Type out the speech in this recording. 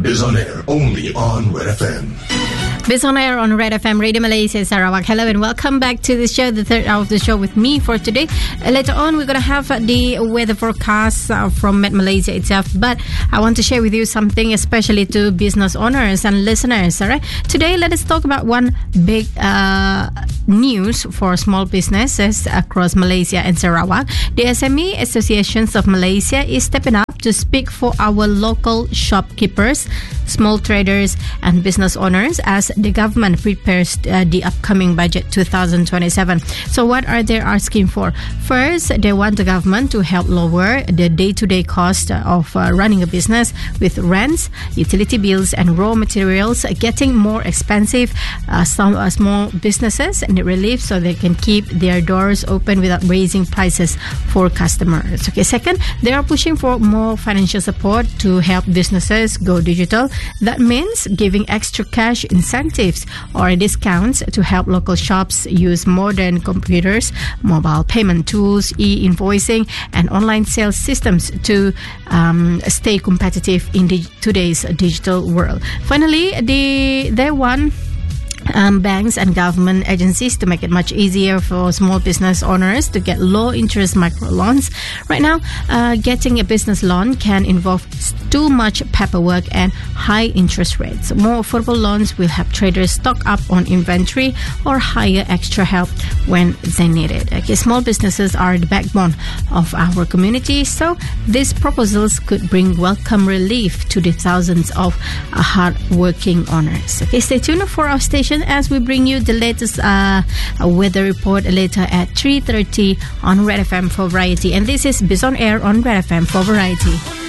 Biz on Air, only on Red FM. Biz on Air on Red FM, Radio Malaysia, Sarawak. Hello and welcome back to the show, the third hour of the show with me for today. Later on, we're going to have the weather forecast from Met Malaysia itself. But I want to share with you something, especially to business owners and listeners. All right. Today, let us talk about one big news for small businesses across Malaysia and Sarawak. The SME Associations of Malaysia is stepping up to speak for our local shopkeepers, small traders, and business owners as the government prepares the upcoming budget 2027. So what are they asking for? First, they want the government to help lower the day-to-day cost of running a business, with rents, utility bills, and raw materials getting more expensive. Some small businesses need relief so they can keep their doors open without raising prices for customers. Okay. Second, they are pushing for more financial support to help businesses go digital. That means giving extra cash incentives or discounts to help local shops use modern computers, mobile payment tools, e-invoicing, and online sales systems to stay competitive in today's digital world. Finally, they want banks and government agencies to make it much easier for small business owners to get low-interest microloans. Right now, getting a business loan can involve too much paperwork and high interest rates. More affordable loans will help traders stock up on inventory or hire extra help when they need it. Okay, small businesses are the backbone of our community, so these proposals could bring welcome relief to the thousands of hard-working owners. Okay, stay tuned for our station as we bring you the latest weather report later at 3:30 on Red FM for Variety. And this is Biz on Air on Red FM for Variety.